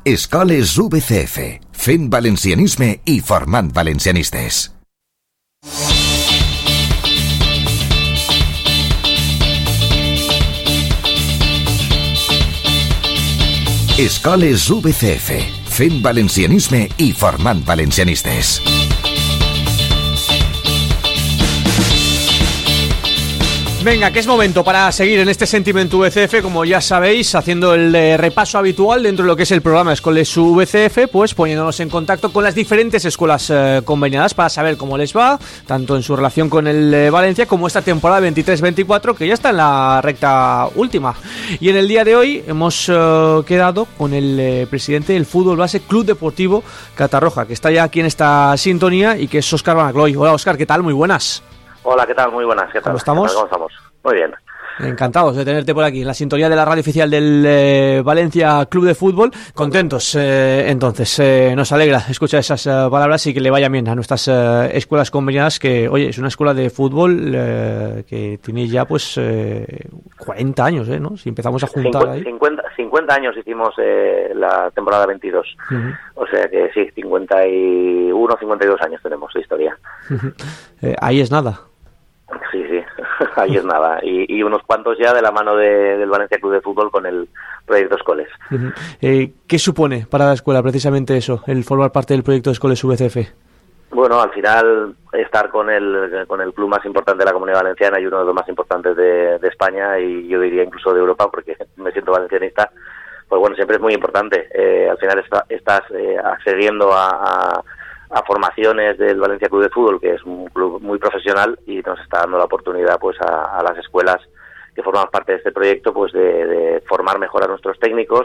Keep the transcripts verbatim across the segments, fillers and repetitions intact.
Escoles U B C F, fent valencianisme i formant valencianistes. Escoles U B C F, fent valencianisme i formant valencianistes. Venga, que es momento para seguir en este Sentiment U B C F, como ya sabéis, haciendo el eh, repaso habitual dentro de lo que es el programa Escoles U B C F, pues poniéndonos en contacto con las diferentes escuelas eh, conveniadas para saber cómo les va, tanto en su relación con el eh, Valencia como esta temporada veintitrés veinticuatro, que ya está en la recta última. Y en el día de hoy hemos eh, quedado con el eh, presidente del Fútbol Base Club Deportivo Catarroja, que está ya aquí en esta sintonía y que es Óscar Banacloy. Hola Óscar, ¿qué tal? Muy buenas. Hola, ¿qué tal? Muy buenas. ¿Qué tal? ¿Cómo estamos? ¿Cómo estamos? Muy bien. Encantados de tenerte por aquí en la sintonía de la radio oficial del eh, Valencia Club de Fútbol. Contentos, eh, entonces, eh, nos alegra escuchar esas eh, palabras y que le vaya bien a nuestras eh, escuelas conveniadas, que, oye, es una escuela de fútbol eh, que tiene ya, pues, eh, cuarenta años, ¿eh? ¿No? Si empezamos a juntar ahí. cincuenta, cincuenta años hicimos eh, la temporada veintidós. Uh-huh. O sea que sí, cincuenta y uno, cincuenta y dos años tenemos de historia. Uh-huh. Eh, ahí es nada. Sí, sí, ahí es nada. Y, y unos cuantos ya de la mano de, del Valencia Club de Fútbol con el proyecto Escoles. Uh-huh. Eh, ¿Qué supone para la escuela precisamente eso, el formar parte del proyecto Escoles U B C F? Bueno, al final estar con el con el club más importante de la Comunidad Valenciana y uno de los más importantes de, de España, y yo diría incluso de Europa, porque me siento valencianista, pues bueno, siempre es muy importante. Eh, al final está, estás eh, accediendo a... a a formaciones del Valencia Club de Fútbol, que es un club muy profesional, y nos está dando la oportunidad pues a, a las escuelas que formamos parte de este proyecto, pues de, de formar mejor a nuestros técnicos,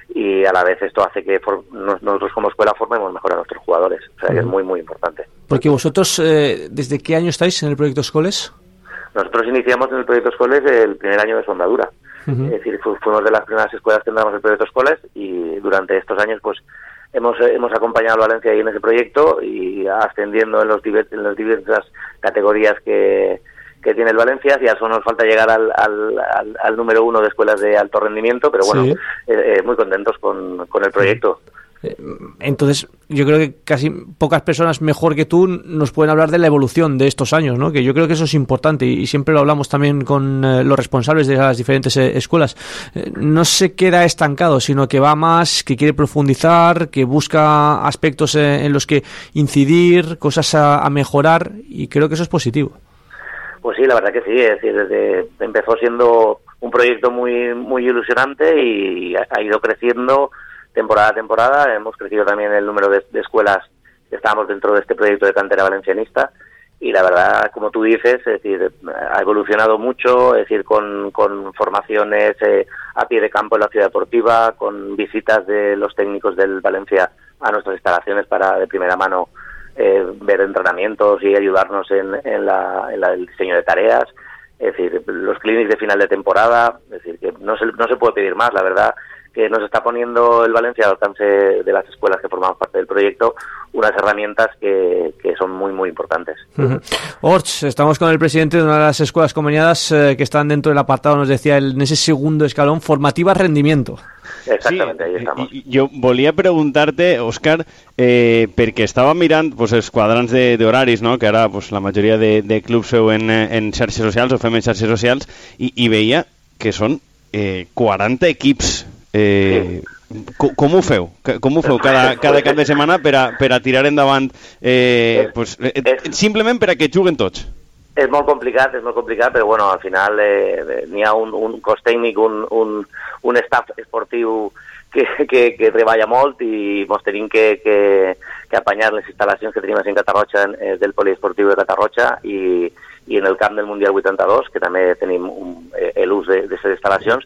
y a la vez esto hace que for, nosotros como escuela formemos mejor a nuestros jugadores. O sea, que es muy muy importante. Porque vosotros, eh, ¿desde qué año estáis en el proyecto Escoles? Nosotros iniciamos en el proyecto Escoles el primer año de su andadura. Uh-huh. Es decir, fu- fuimos de las primeras escuelas que entramos el proyecto Escoles, y durante estos años pues Hemos, hemos acompañado a Valencia ahí en ese proyecto y ascendiendo en, los diver, en las diversas categorías que, que tiene el Valencia. Y a eso nos falta llegar al, al, al, al número uno de escuelas de alto rendimiento, pero bueno, sí. eh, eh, muy contentos con, con el proyecto. Entonces, yo creo que casi pocas personas mejor que tú nos pueden hablar de la evolución de estos años, ¿no? Que yo creo que eso es importante, y siempre lo hablamos también con eh, los responsables de las diferentes eh, escuelas. Eh, no se queda estancado, sino que va más, que quiere profundizar, que busca aspectos eh, en los que incidir, cosas a, a mejorar, y creo que eso es positivo. Pues sí, la verdad que sí. Es decir, desde, empezó siendo un proyecto muy muy ilusionante y ha, ha ido creciendo temporada a temporada. Hemos crecido también el número de, de escuelas que estábamos dentro de este proyecto de cantera valencianista, y la verdad, como tú dices, es decir, ha evolucionado mucho, es decir, con, con formaciones eh, a pie de campo en la ciudad deportiva, con visitas de los técnicos del Valencia a nuestras instalaciones para de primera mano eh, ver entrenamientos y ayudarnos en, en, la, en la, el diseño de tareas. Es decir, los clinics de final de temporada, es decir, que no se, no se puede pedir más, la verdad, que nos está poniendo el Valencia al alcance de las escuelas que formamos parte del proyecto unas herramientas que, que son muy muy importantes. Uh-huh. Orch, estamos con el presidente de una de las escuelas conveniadas eh, que están dentro del apartado, nos decía, el, en ese segundo escalón, formativa rendimiento. Exactamente, sí, ahí estamos. Jo volia preguntar-te, Òscar, eh, perquè estava mirant pues, els quadrants d'horaris, no? Que ara pues, la majoria de, de clubs feu en, en xarxes socials o fem en xarxes socials, i, i veia que són eh, quaranta equips. Eh, sí. com, com ho feu? Com ho feu cada, cada cap de setmana per a, per a tirar endavant eh, pues, eh, simplement per a que juguen tots? És molt complicat, és molt complicat, però bueno, al final eh, n'hi ha un, un cos tècnic, un, un, un staff esportiu que, que, que treballa molt, i mos tenim que, que, que apanyar les instal·lacions que tenim en Catarroja, eh, del poliesportiu de Catarroja, i, i en el camp del Mundial vuitanta-dos, que també tenim un, eh, l'ús d'aquestes instal·lacions,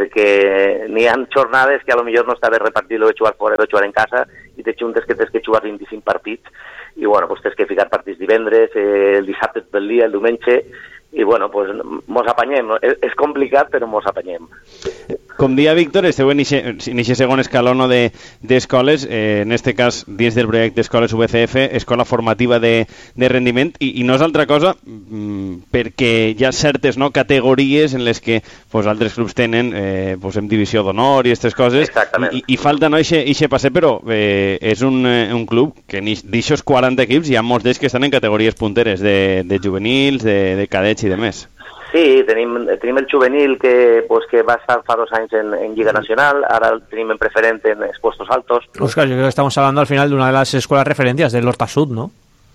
perquè n'hi ha jornades que a lo millor no està bé repartir lo de jugar fora, de jugar en casa, i te juntes que tens que jugar vint-i-cinc partits, i bueno, pues tens que ficar partits divendres, eh, el dissabte tot el dia, el diumenge, i bueno, pues mos apanyem. És, és complicat, però mos apanyem. Com dia Víctor, esteu en aquest segon escaló no, d'escoles, de, eh, en este cas dins del projecte Escoles U B C F, Escola Formativa de, de Rendiment, i, i no és altra cosa mmm, perquè hi ha certes no, categories en les que pues, altres clubs tenen eh, pues, en divisió d'honor i aquestes coses, i, i falta no eixe passer, però eh, és un, un club que d'aixòs quaranta equips hi ha molts d'ells que estan en categories punteres de, de juvenils, de, de cadets i de més. Sí, tenim, tenim el juvenil que, pues, que va estar fa dos anys en, en Lliga Nacional, ara el tenim en preferent en expuestos altos. Óscar, yo creo que estamos hablando al final de una de las escuelas referencias del Horta Sud, ¿no?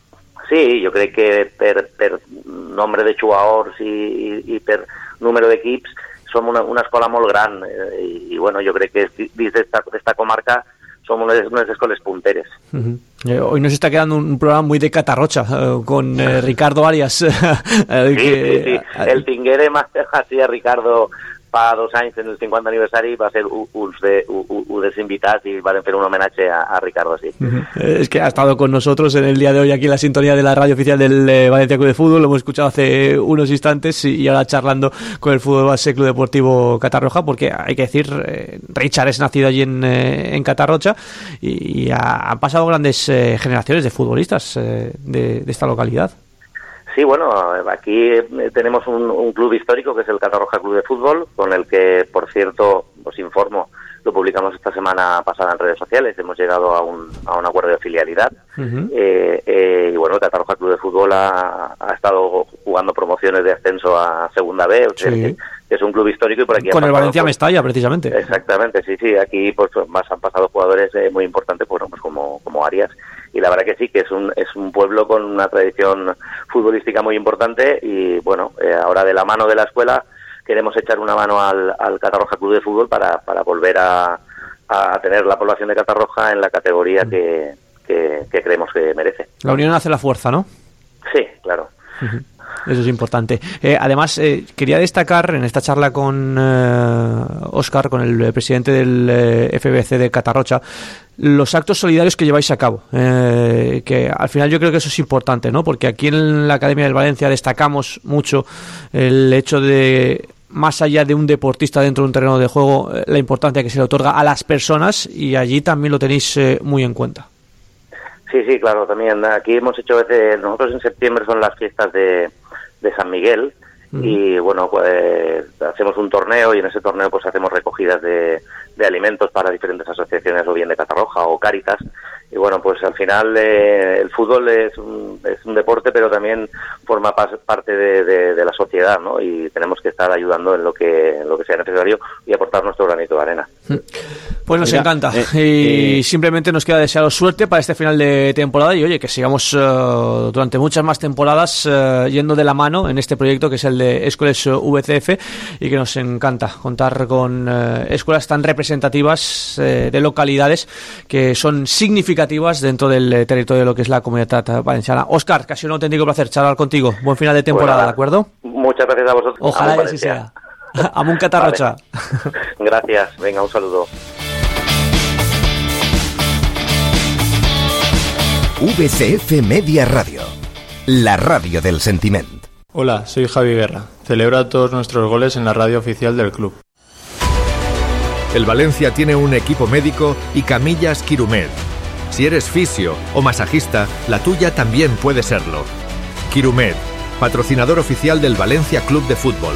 Sí, jo crec que per, per nombre de jugadors i, i, i per número d'equips som una, una escola molt gran eh, i, i bueno, jo crec que dins d'esta comarca som unes, unes escoles punteres. Uh-huh. Eh, hoy nos está quedando un programa muy de Catarrocha, eh, con eh, Ricardo Arias. eh, sí, que, sí, sí. El tinguérem així a Ricardo fa dos anys, en el cinquanta aniversari, va ser uns de, un, un dels invitats i van fer un homenatge a, a Ricardo, sí. Uh-huh. Es que ha estado con nosotros en el día de hoy aquí en la sintonía de la radio oficial del eh, Valencia Club de Fútbol, lo hemos escuchado hace unos instantes y, y ahora charlando con el Fútbol Base Club Deportivo Catarroja, porque hay que decir, eh, Richard es nacido allí en, eh, en Catarrocha y, y ha, han pasado grandes eh, generaciones de futbolistas eh, de, de esta localidad. Sí, bueno, aquí tenemos un, un club histórico que es el Catarroja Club de Fútbol, con el que, por cierto, os informo, lo publicamos esta semana pasada en redes sociales, hemos llegado a un, a un acuerdo de filialidad. Uh-huh. eh, eh, y bueno, el Catarroja Club de Fútbol ha, ha estado jugando promociones de ascenso a Segunda B, o sea, sí. que, que es un club histórico y por aquí... Con el Valencia pues, Mestalla, precisamente. Exactamente, sí, sí, aquí pues más han pasado jugadores eh, muy importantes, pues, pues como, como Arias. Y la verdad que sí, que es un es un pueblo con una tradición futbolística muy importante y bueno, eh, ahora de la mano de la escuela queremos echar una mano al, al Catarroja Club de Fútbol para, para volver a, a tener la población de Catarroja en la categoría que, que, que creemos que merece. La unión hace la fuerza, ¿no? Sí, claro. Uh-huh. Eso es importante. Eh, además, eh, quería destacar en esta charla con eh, Óscar, con el presidente del eh, F B C de Catarrocha, los actos solidarios que lleváis a cabo, eh, que al final yo creo que eso es importante, ¿no? Porque aquí en la Academia del Valencia destacamos mucho el hecho de, más allá de un deportista dentro de un terreno de juego, la importancia que se le otorga a las personas, y allí también lo tenéis eh, muy en cuenta. Sí, sí, claro, también. Aquí hemos hecho, veces, nosotros en septiembre son las fiestas de, de San Miguel, uh-huh. y bueno, pues hacemos un torneo y en ese torneo pues hacemos recogidas de, de alimentos para diferentes asociaciones, o bien de Catarroja o Cáritas, y bueno, pues al final eh, el fútbol es un, es un deporte, pero también forma pas, parte de, de, de la sociedad, ¿no? Y tenemos que estar ayudando en lo que en lo que sea necesario y aportar nuestro granito de arena. Pues nos Mira, encanta eh, y eh, simplemente nos queda desearos suerte para este final de temporada y oye, que sigamos uh, durante muchas más temporadas uh, yendo de la mano en este proyecto que es el de Escoles U B C F, y que nos encanta contar con uh, escuelas tan representativas uh, de localidades que son significativas dentro del eh, territorio de lo que es la Comunitat Valenciana. Óscar, que ha sido un auténtico placer charlar contigo. Buen final de temporada, bueno, ¿de acuerdo? Muchas gracias a vosotros. Ojalá que así sea. Amun Catarrocha. Vale. Gracias. Venga, un saludo. V C F Media Radio, la radio del sentiment. Hola, soy Javi Guerra. Celebra todos nuestros goles en la radio oficial del club. El Valencia tiene un equipo médico y camillas Quirumed. Si eres fisio o masajista, la tuya también puede serlo. Quirumed, patrocinador oficial del Valencia Club de Fútbol.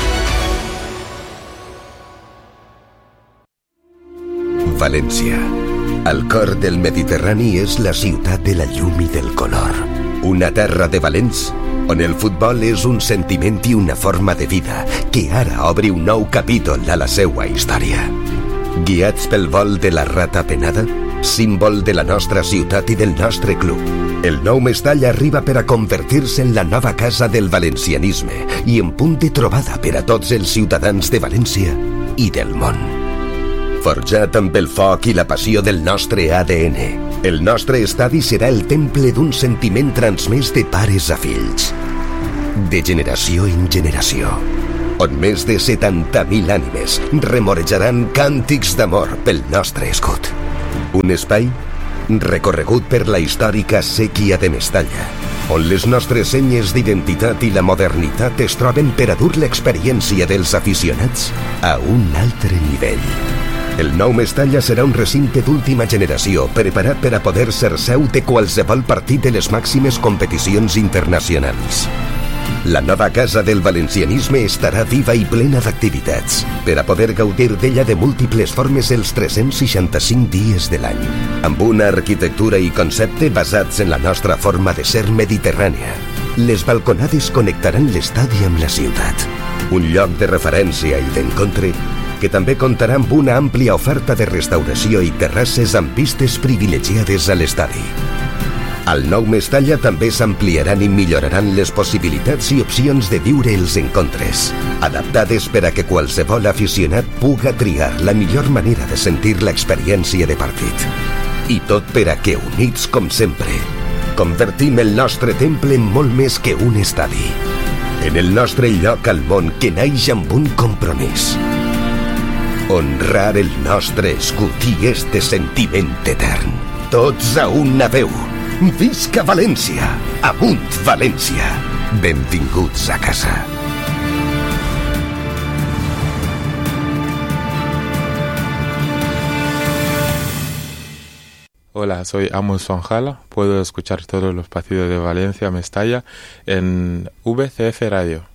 València, al cor del Mediterrani, és la ciutat de la llum i del color. Una terra de valents on el futbol és un sentiment i una forma de vida que ara obre un nou capítol a la seua història. Guiats pel vol de la rata penada, símbol de la nostra ciutat i del nostre club, el nou Mestalla arriba per a convertir-se en la nova casa del valencianisme i en punt de trobada per a tots els ciutadans de València i del món. Forjat amb el foc i la passió del nostre A D N, el nostre estadi serà el temple d'un sentiment transmès de pares a fills, de generació en generació, on més de setanta mil ànimes remorejaran càntics d'amor pel nostre escut. Un espai recorregut per la històrica sèquia de Mestalla, on les nostres senyes d'identitat i la modernitat es troben per a dur l'experiència dels aficionats a un altre nivell. El nou Mestalla serà un recinte d'última generació preparat per a poder ser seu de qualsevol partit de les màximes competicions internacionals. La nova casa del valencianisme estarà viva i plena d'activitats per a poder gaudir d'ella de múltiples formes els tres-cents seixanta-cinc dies de l'any, amb una arquitectura i concepte basats en la nostra forma de ser mediterrània. Les balconades connectaran l'estadi amb la ciutat, un lloc de referència i d'encontre que també comptarà amb una àmplia oferta de restauració i terrasses amb vistes privilegiades a l'estadi. Al nou Mestalla també s'ampliaran i milloraran les possibilitats i opcions de viure els encontres, adaptades per a que qualsevol aficionat puga triar la millor manera de sentir l'experiència de partit. I tot per a que, units com sempre, convertim el nostre temple en molt més que un estadi, en el nostre lloc al món que naix amb un compromís: honrar el nostre escut i este sentiment etern. Tots a una veu. Visca València! Amunt València! Benvinguts a casa. Hola, soy Amos Sonjala. Puedo escuchar todos los partidos de Valencia Mestalla en V C F Radio.